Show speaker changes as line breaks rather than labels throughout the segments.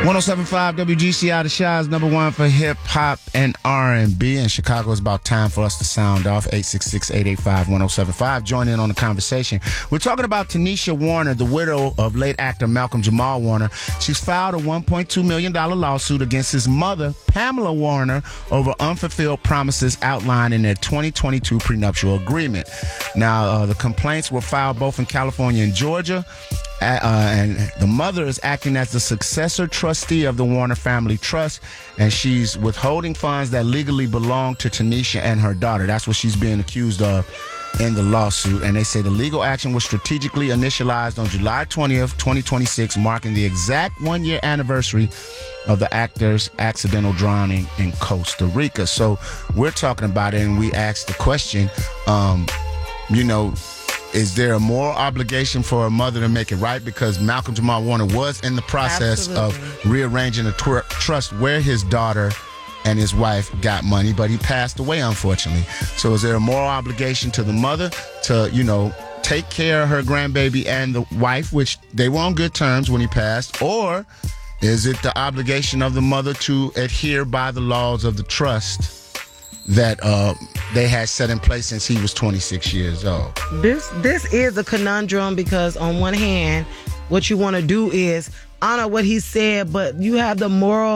107.5 WGCI, the Shy's #1 for hip hop and R&B. In Chicago, it's about time for us to sound off. 866-885-1075. Join in on the conversation. We're talking about Tanisha Warner, the widow of late actor Malcolm Jamal Warner. She's filed a $1.2 million lawsuit against his mother, Pamela Warner, over unfulfilled promises outlined in their 2022 prenuptial agreement. Now, the complaints were filed both in California and Georgia. And the mother is acting as the successor trustee of the Warner Family Trust, and she's withholding funds that legally belong to Tanisha and her daughter. That's what she's being accused of in the lawsuit. And they say the legal action was strategically initialized on July 20th, 2026, marking the exact one-year anniversary of the actor's accidental drowning in Costa Rica. So we're talking about it, and we asked the question, is there a moral obligation for a mother to make it right? Because Malcolm Jamal Warner was in the process of rearranging a trust where his daughter and his wife got money, but he passed away, unfortunately. So is there a moral obligation to the mother to, take care of her grandbaby and the wife, which they were on good terms when he passed? Or is it the obligation of the mother to adhere by the laws of the trust that they had set in place since he was 26 years old?
This is a conundrum, because on one hand, what you want to do is honor what he said, but you have the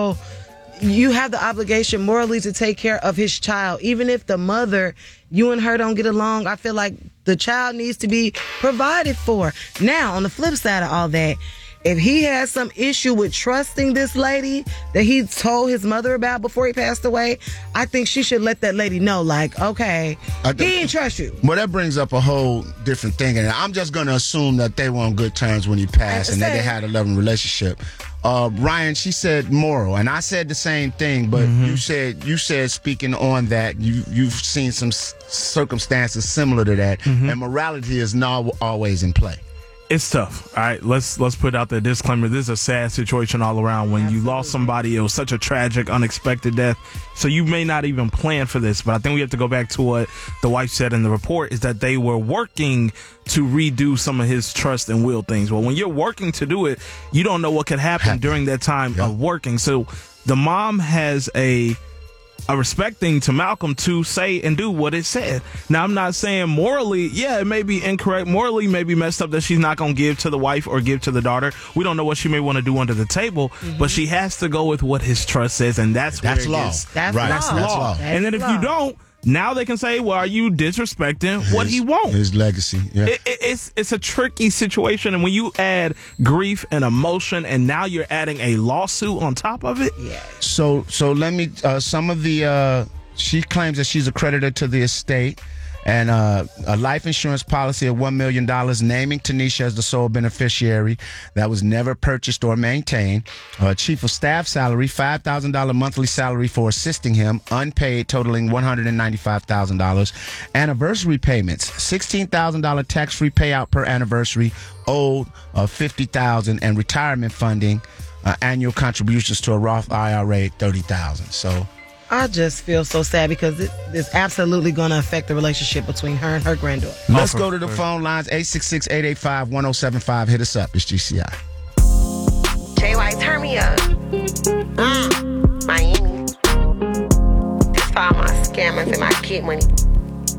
obligation morally to take care of his child. Even if the mother, you and her don't get along, I feel like the child needs to be provided for. Now, on the flip side of all that, if he has some issue with trusting this lady that he told his mother about before he passed away, I think she should let that lady know, okay, he didn't trust you.
Well, that brings up a whole different thing. And I'm just going to assume that they were on good terms when he passed and that they had a loving relationship. Ryan, she said moral, and I said the same thing, but you said speaking on that, you've seen some circumstances similar to that, and morality is not always in play.
It's tough. All right, let's put out the disclaimer. This is a sad situation all around. When you lost somebody, it was such a tragic, unexpected death. So you may not even plan for this. But I think we have to go back to what the wife said in the report, is that they were working to redo some of his trust and will things. Well, when you're working to do it, you don't know what could happen during that time of working. So the mom has a respect thing to Malcolm to say and do what it said. Now, I'm not saying morally, it may be incorrect. Morally, may be messed up that she's not going to give to the wife or give to the daughter. We don't know what she may want to do under the table, but she has to go with what his trust says, and that's law. That's law. And then if you don't, now they can say, well, are you disrespecting what he wants?
His legacy. Yeah.
It's a tricky situation. And when you add grief and emotion, and now you're adding a lawsuit on top of it.
Yeah.
So let me, some of the, she claims that she's a creditor to the estate, and a life insurance policy of $1 million naming Tanisha as the sole beneficiary that was never purchased or maintained. Chief of staff salary, $5,000 monthly salary for assisting him, unpaid, totaling $195,000. Anniversary payments, $16,000 tax-free payout per anniversary, owed $50,000, and retirement funding, annual contributions to a Roth IRA, $30,000. So
I just feel so sad, because it's absolutely going to affect the relationship between her and her granddaughter.
Let's go to the phone lines, 866-885-1075. Hit us up. It's GCI.
JY, turn me up. Miami. This for all my scammers and my kid money.